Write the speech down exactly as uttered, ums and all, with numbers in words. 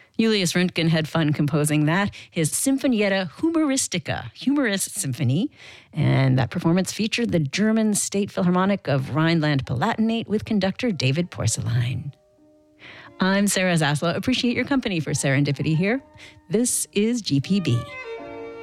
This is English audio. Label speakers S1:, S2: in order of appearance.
S1: Julius Röntgen had fun composing that, his Sinfonietta Humoristica, humorous symphony. And that performance featured the German State Philharmonic of Rhineland-Palatinate with conductor David Porcelain. I'm Sarah Zaslow. Appreciate your company for Serendipity here. This is G P B.